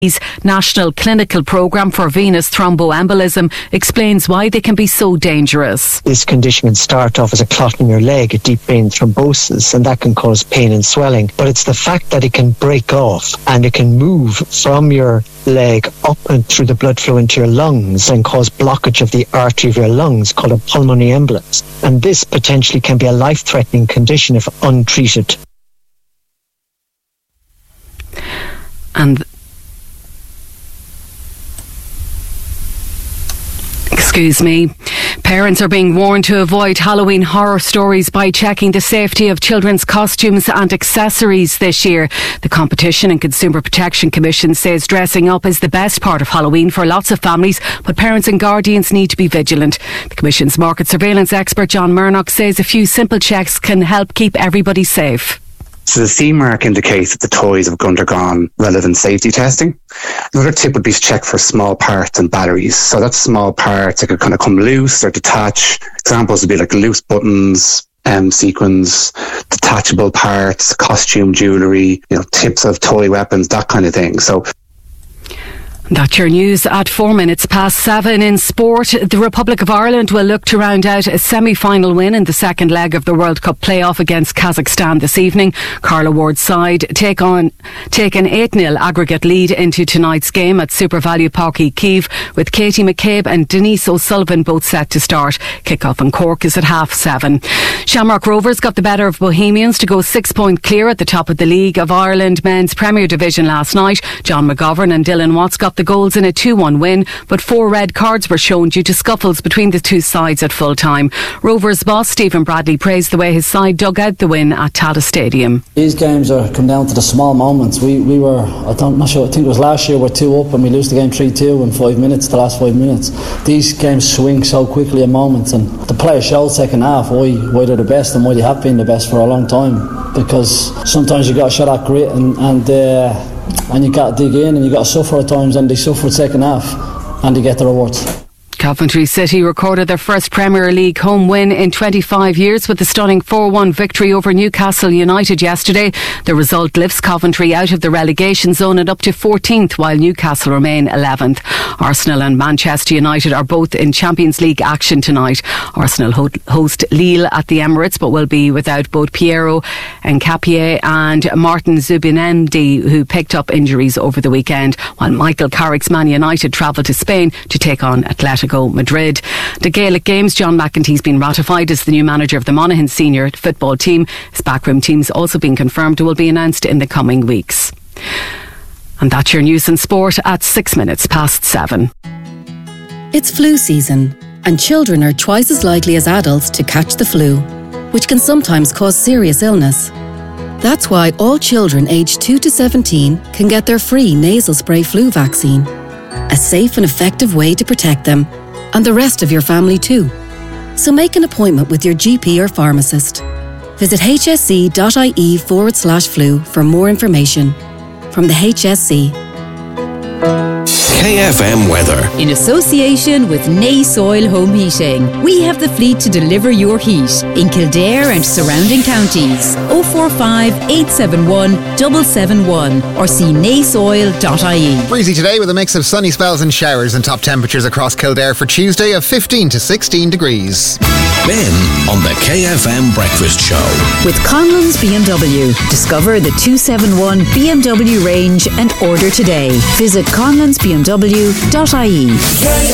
National Clinical Programme for Venous Thromboembolism explains why they can be so dangerous. This condition can start off as a clot in your leg, a deep vein thrombosis, and that can cause pain and swelling. But it's the fact that it can break off and it can move from your leg up and through the blood flow into your lungs and cause blockage of the artery of your lungs called a pulmonary embolus. And this potentially can be a life-threatening condition if untreated. And parents are being warned to avoid Halloween horror stories by checking the safety of children's costumes and accessories this year. The Competition and Consumer Protection Commission says dressing up is the best part of Halloween for lots of families, but parents and guardians need to be vigilant. The Commission's market surveillance expert John Murnock says a few simple checks can help keep everybody safe. So the CE mark indicates that the toys have undergone relevant safety testing. Another tip would be to check for small parts and batteries. So that's small parts that could kind of come loose or detach. Examples would be like loose buttons, sequins, detachable parts, costume jewellery, tips of toy weapons, that kind of thing. So that's your news at 7:04 in sport. The Republic of Ireland will look to round out a semi-final win in the second leg of the World Cup playoff against Kazakhstan this evening. Carla Ward's side take an 8-0 aggregate lead into tonight's game at Super Value Parky Kyiv, with Katie McCabe and Denise O'Sullivan both set to start. Kick-off in Cork is at 7:30. Shamrock Rovers got the better of Bohemians to go 6 point clear at the top of the League of Ireland Men's Premier Division last night. John McGovern and Dylan Watts got the goals in a 2-1 win, but 4 red cards were shown due to scuffles between the two sides at full time. Rovers boss Stephen Bradley praised the way his side dug out the win at Tata Stadium. These games come down to the small moments. We were, I'm not sure, I think it was last year, we're 2 up and we lose the game 3-2 in 5 minutes, the last 5 minutes. These games swing so quickly in moments, and the players showed second half why they're the best and why they have been the best for a long time, because sometimes you got to show that grit and you got to dig in and you got to suffer at times, and they suffered second half and they get the rewards. Coventry City recorded their first Premier League home win in 25 years with a stunning 4-1 victory over Newcastle United yesterday. The result lifts Coventry out of the relegation zone and up to 14th, while Newcastle remain 11th. Arsenal and Manchester United are both in Champions League action tonight. Arsenal host Lille at the Emirates, but will be without both Piero Nkapie and Martin Zubimendi, who picked up injuries over the weekend, while Michael Carrick's Man United travel to Spain to take on Atletico Madrid. The Gaelic Games, John McEntee's been ratified as the new manager of the Monaghan senior football team. His backroom team's also been confirmed and will be announced in the coming weeks. And that's your news and sport at 7:06. It's flu season, and children are twice as likely as adults to catch the flu, which can sometimes cause serious illness. That's why all children aged 2 to 17 can get their free nasal spray flu vaccine. A safe and effective way to protect them, and the rest of your family too. So make an appointment with your GP or pharmacist. Visit hsc.ie/flu for more information. From the HSC. KFM weather. In association with Nay Soil Home Heating, we have the fleet to deliver your heat in Kildare and surrounding counties. 045 871 771 or see naysoil.ie. Breezy today with a mix of sunny spells and showers, and top temperatures across Kildare for Tuesday of 15 to 16 degrees. Ben on the KFM Breakfast Show. With Conlon's BMW. Discover the 271 BMW range and order today. Visit conlonsbmw.ie.